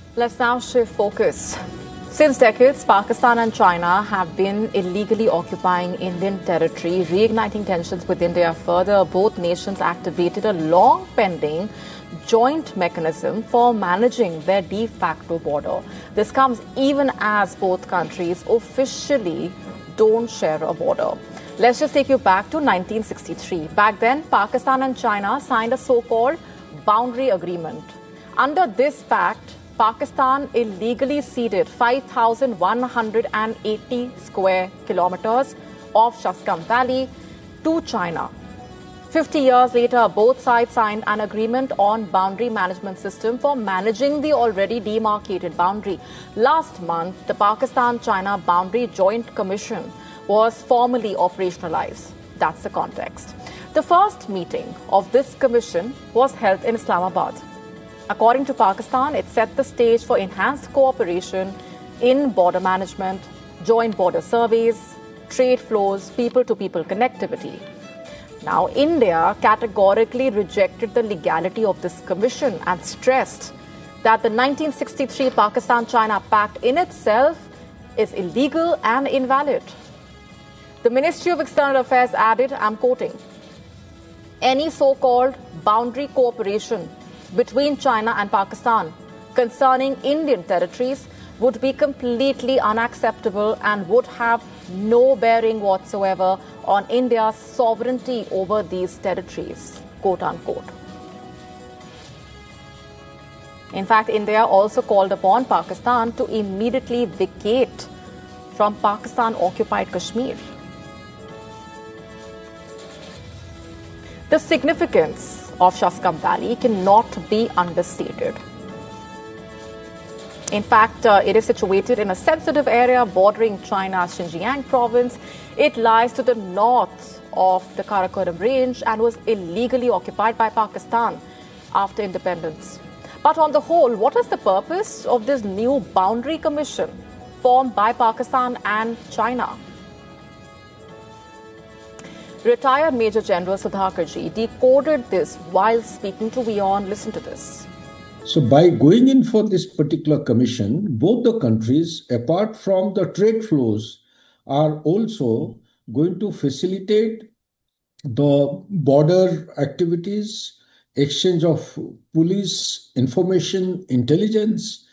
Let's now shift focus. Since decades, Pakistan and China have been illegally occupying Indian territory, reigniting tensions with India further. Both nations activated a long-pending joint mechanism for managing their de facto border. This comes even as both countries officially don't share a border. Let's just take you back to 1963. Back then, Pakistan and China signed a so-called boundary agreement. Under this pact, Pakistan illegally ceded 5,180 square kilometers of Shaskam Valley to China. 50 years later, both sides signed an agreement on boundary management system for managing the already demarcated boundary. Last month, the Pakistan-China Boundary Joint Commission was formally operationalized. That's the context. The first meeting of this commission was held in Islamabad. According to Pakistan, it set the stage for enhanced cooperation in border management, joint border surveys, trade flows, people-to-people connectivity. Now, India categorically rejected the legality of this commission and stressed that the 1963 Pakistan-China Pact in itself is illegal and invalid. The Ministry of External Affairs added, I'm quoting, any so-called boundary cooperation between China and Pakistan concerning Indian territories would be completely unacceptable and would have no bearing whatsoever on India's sovereignty over these territories, quote unquote. In fact, India also called upon Pakistan to immediately vacate from Pakistan-occupied Kashmir. The significance of Shaskam Valley cannot be understated. In fact, it is situated in a sensitive area bordering China's Xinjiang province. It lies to the north of the Karakoram range and was illegally occupied by Pakistan after independence. But on the whole, what is the purpose of this new boundary commission formed by Pakistan and China? Retired Major General Sudhakarji decoded this while speaking to WION. Listen to this. So by going in for this particular commission, both the countries, apart from the trade flows, are also going to facilitate the border activities, exchange of police information, intelligence,